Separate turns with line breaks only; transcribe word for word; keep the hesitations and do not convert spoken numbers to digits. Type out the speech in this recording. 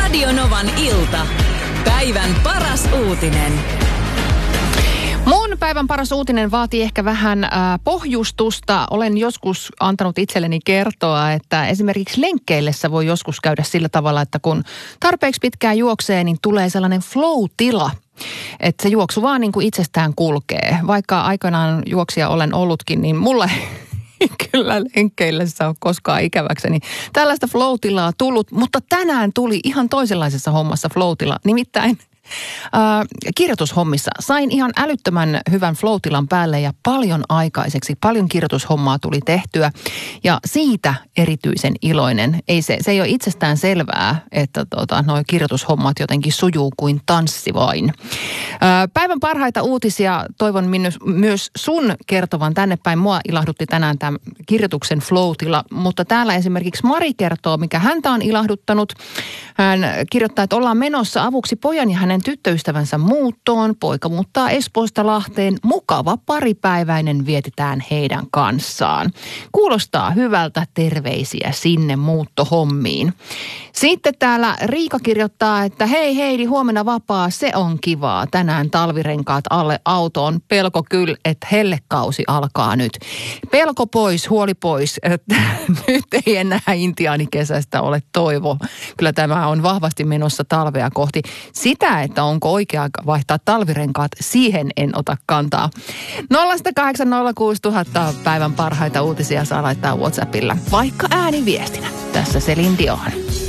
Radionovan ilta. Päivän paras uutinen.
Mun päivän paras uutinen vaatii ehkä vähän äh, pohjustusta. Olen joskus antanut itselleni kertoa, että esimerkiksi lenkkeillessä voi joskus käydä sillä tavalla, että kun tarpeeksi pitkään juoksee, niin tulee sellainen flow-tila. Että se juoksu vaan niin kuin itsestään kulkee. Vaikka aikanaan juoksija olen ollutkin, niin mulla ei kyllä lenkkeillessä ole koskaan ikäväkseni tällaista flow-tilaa tullut. Mutta tänään tuli ihan toisenlaisessa hommassa flow-tila. Nimittäin Äh, kirjoitushommissa sain ihan älyttömän hyvän flow-tilan päälle ja paljon aikaiseksi. Paljon kirjoitushommaa tuli tehtyä ja siitä erityisen iloinen. Ei se, se ei ole itsestään selvää, että tota, nuo kirjoitushommat jotenkin sujuu kuin tanssi vain. Äh, päivän parhaita uutisia toivon minus, myös sun kertovan tänne päin. Mua ilahdutti tänään tämä kirjoituksen flow-tila, mutta täällä esimerkiksi Mari kertoo, mikä häntä on ilahduttanut. Hän kirjoittaa, että ollaan menossa avuksi pojan ja hänen tyttöystävänsä muuttoon. Poika muuttaa Espoosta Lahteen. Mukava paripäiväinen vietetään heidän kanssaan. Kuulostaa hyvältä, terveisiä sinne muuttohommiin. Sitten täällä Riika kirjoittaa, että hei Heidi, huomenna vapaa, se on kivaa. Tänään talvirenkaat alle autoon. Pelko kyllä, että hellekausi alkaa nyt. Pelko pois, huoli pois. Nyt ei enää intiaanikesästä ole toivo. Kyllä tämä on vahvasti menossa talvea kohti. Sitä, että onko oikea aika vaihtaa talvirenkaat, siihen en ota kantaa. nolla kahdeksan nolla kuusi tuhatta päivän parhaita uutisia saa laittaa WhatsAppilla, vaikka ääniviestinä. Tässä Celine Dion.